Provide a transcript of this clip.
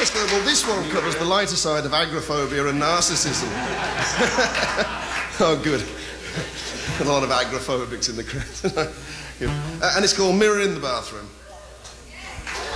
yes, well, this one covers the lighter side of agoraphobia and narcissism. Oh, good. A lot of agoraphobics in the crowd. And it's called Mirror in the Bathroom.